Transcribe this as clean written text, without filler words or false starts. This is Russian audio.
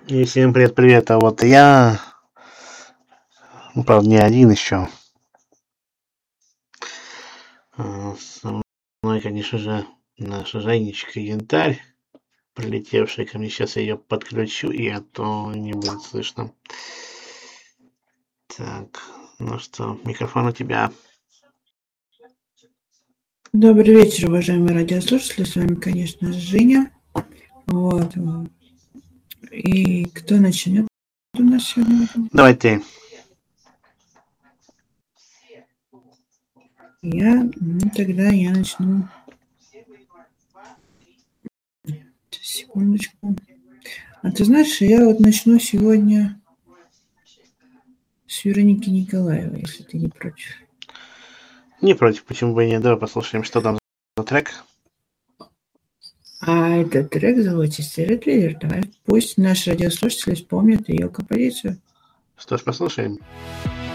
И всем привет. А вот я, правда, не один еще. Со мной, конечно же, наша Женечка Янтарь, прилетевшая ко мне. Сейчас я ее подключу, и а то не будет слышно. Так, ну что, микрофон у тебя. Добрый вечер, уважаемые радиослушатели. С вами, конечно, Женя. Вот. И кто начнет у нас сегодня? Давай ты. Тогда я начну. Секундочку. А ты знаешь, я вот начну сегодня с Вероники Николаевой, если ты не против. Не против, почему бы и нет. Давай послушаем, что там за трек. А этот трек зовут «Сестер Лидер». Давай, пусть наши радиослушатели вспомнят ее композицию. Что ж, послушаем.